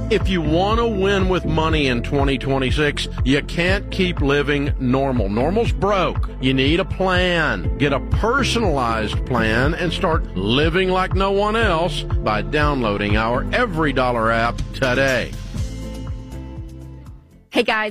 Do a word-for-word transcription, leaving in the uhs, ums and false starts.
If you want to win with money in twenty twenty-six, you can't keep living normal. Normal's broke. You need a plan. Get a personalized plan and start living like no one else by downloading our Every Dollar app today. Hey guys,